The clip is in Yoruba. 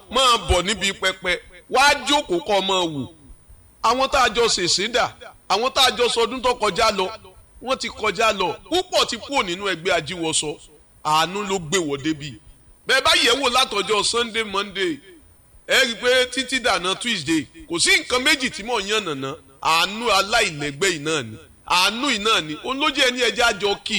máa bọ̀ níbi pẹpẹ wá jókòó kọ́ máa wò àwọn tá a jọ ṣèṣe dà àwọn tá a jọ sọdún tó kọjá lọ wọ́n ti kọjá lọ púpọ̀ ti kúrò nínú ẹgbẹ́ ajíwọsọ àánú ló gbé wọ débi bẹ́ẹ̀ bá yẹ̀ wò látọjọ́ Sunday Monday ẹ rí i pé títí dànà Tuesday kò sí nǹkan méjì tí mò ń yàn nàná àánú aláìlẹ́gbẹ́ yìí náà ni àánú yìí náà ni olójú ẹni ẹjẹ́ àjọ kì